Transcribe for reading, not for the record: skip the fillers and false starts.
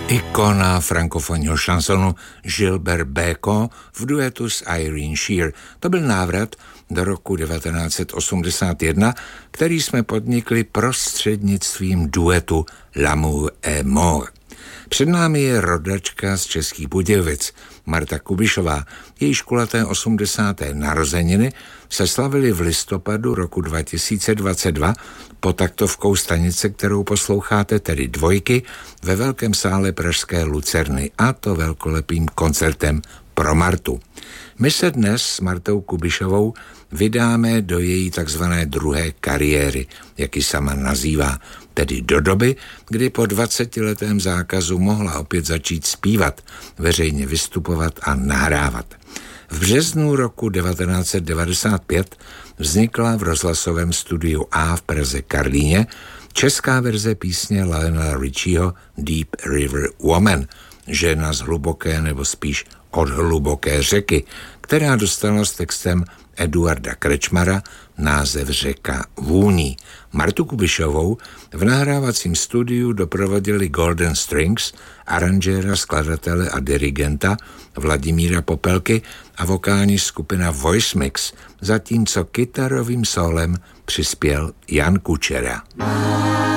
Ikona frankofonního šansonu Gilbert Bécaud v duetu s Irene Shear. To byl návrat do roku 1981, který jsme podnikli prostřednictvím duetu L'amour est mort. Před námi je rodačka z Českých Budějovic, Marta Kubišová. Její kulaté 80. narozeniny se slavily v listopadu roku 2022 pod taktovkou stanice, kterou posloucháte, tedy Dvojky, ve velkém sále pražské Lucerny, a to velkolepým koncertem pro Martu. My se dnes s Martou Kubišovou vydáme do její takzvané druhé kariéry, jak ji sama nazývá, tedy do doby, kdy po 20letém zákazu mohla opět začít zpívat, veřejně vystupovat a nahrávat. V březnu roku 1995 vznikla v rozhlasovém studiu A v Praze Karlíně česká verze písně Lionela Richieho Deep River Woman, žena z hluboké nebo spíš od hluboké řeky, která dostala s textem Eduarda Krečmara název Řeka vůní. Martu Kubišovou v nahrávacím studiu doprovodili Golden Strings, aranžéra, skladatele a dirigenta Vladimíra Popelky a vokální skupina Voice Mix, zatímco kytarovým sólem přispěl Jan Kučera.